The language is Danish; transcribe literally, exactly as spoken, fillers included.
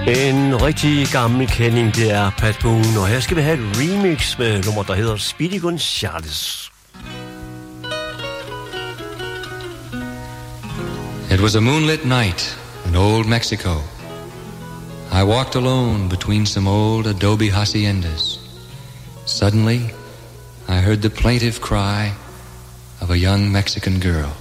En rigtig gammel kending, det er Pat Boone, og her skal vi have et remix med nummer, der hedder Speedy Gonzales. It was a moonlit night in old Mexico. I walked alone between some old adobe haciendas. Suddenly, I heard the plaintive cry of a young Mexican girl.